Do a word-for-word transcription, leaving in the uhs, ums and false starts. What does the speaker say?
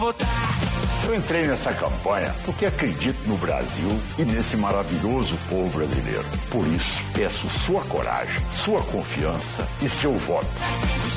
votar. Eu entrei nessa campanha porque acredito no Brasil e nesse maravilhoso povo brasileiro. Por isso, peço sua coragem, sua confiança e seu voto.